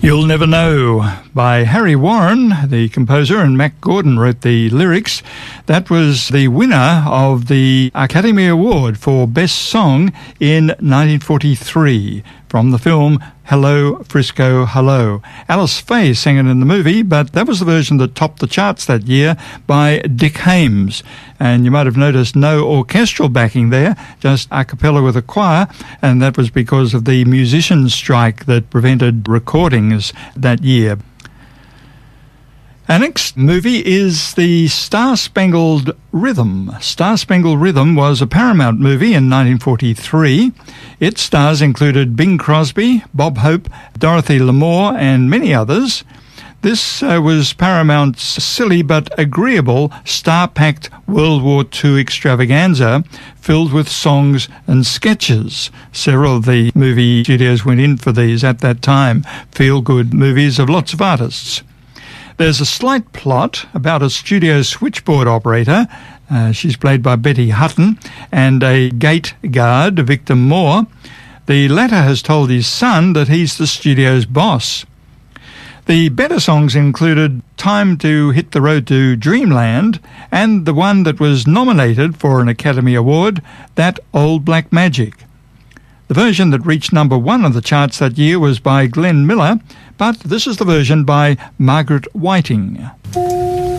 You'll Never Know by Harry Warren, the composer, and Mac Gordon wrote the lyrics. That was the winner of the Academy Award for Best Song in 1943 from the film Hello, Frisco, Hello. Alice Faye sang it in the movie, but that was the version that topped the charts that year by Dick Haymes. And you might have noticed no orchestral backing there, just a cappella with a choir, and that was because of the musicians' strike that prevented recordings that year. Our next movie is the Star-Spangled Rhythm. Star-Spangled Rhythm was a Paramount movie in 1943. Its stars included Bing Crosby, Bob Hope, Dorothy Lamour, and many others. This was Paramount's silly but agreeable star-packed World War II extravaganza filled with songs and sketches. Several of the movie studios went in for these at that time, feel-good movies of lots of artists. There's a slight plot about a studio switchboard operator, she's played by Betty Hutton, and a gate guard, Victor Moore. The latter has told his son that he's the studio's boss. The better songs included Time to Hit the Road to Dreamland and the one that was nominated for an Academy Award, That Old Black Magic. The version that reached number 1 on the charts that year was by Glenn Miller, but this is the version by Margaret Whiting.